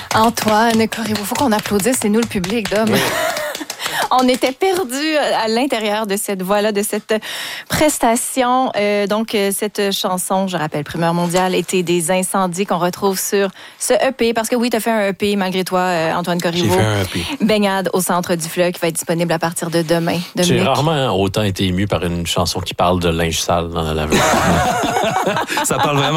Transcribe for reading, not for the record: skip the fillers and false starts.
Antoine Corriveau, faut qu'on applaudisse, c'est nous le public, Dom. Oui. On était perdus à l'intérieur de cette voix-là, de cette prestation. Donc, cette chanson, je rappelle, Primeur mondiale, était des incendies qu'on retrouve sur ce EP. Parce que oui, tu as fait un EP malgré toi, Antoine Corriveau. J'ai fait un EP. Baignade au centre du fleuve qui va être disponible à partir de demain. J'ai rarement autant été ému par une chanson qui parle de linge sale dans la laveuse. Ça parle vraiment